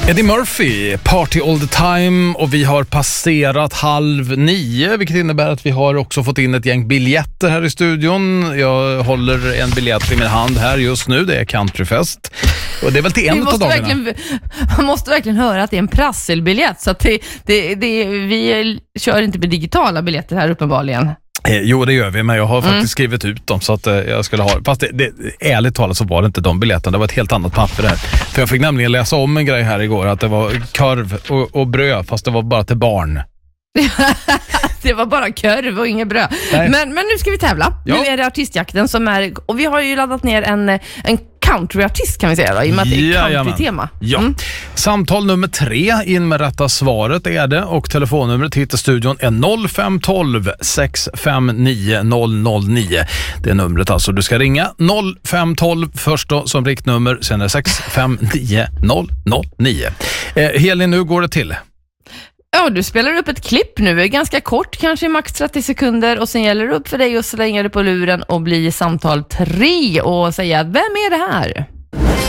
Eddie Murphy, Party All The Time, och vi har passerat 8:30, vilket innebär att vi har också fått in ett gäng biljetter här i studion. Jag håller en biljett i min hand här just nu, det är Countryfest. Och det är väl till en av dagarna. Man måste verkligen höra att det är en prasselbiljett, så att vi kör inte med digitala biljetter här uppenbarligen. Jo, det gör vi, men jag har faktiskt skrivit ut dem så att jag skulle ha. Fast ärligt talat så var det inte de biljetterna, det var ett helt annat papper där. För jag fick nämligen läsa om en grej här igår, att det var korv och bröd, fast det var bara till barn. Det var bara korv och inget bröd. Men nu ska vi tävla. Ja. Nu är det artistjakten som är, och vi har ju laddat ner en countryartist kan vi säga då, i och med att det är country-tema. Ja. Samtal nummer 3 in med rätta svaret är det, och telefonnumret hit till studion är 0512 659 009. Det är numret alltså du ska ringa. 0512 först då som riktnummer, sen är 659 009. Helin, nu går det till. Ja, du spelar upp ett klipp nu, ganska kort, kanske max 30 sekunder, och sen gäller det upp för dig att slänga det på luren och bli samtal 3 och säga, vem är det här?